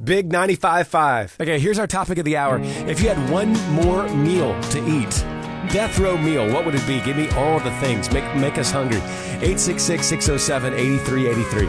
Big 95.5. Okay, here's our topic of the hour. If you had one more meal to eat, death row meal, what would it be? Give me all the things. Make us hungry. 866-607-8383.